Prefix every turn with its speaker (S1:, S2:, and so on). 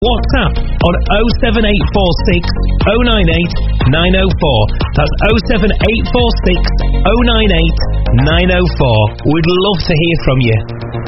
S1: WhatsApp on 07846 098 904. That's 07846 098 904. We'd love to hear from you.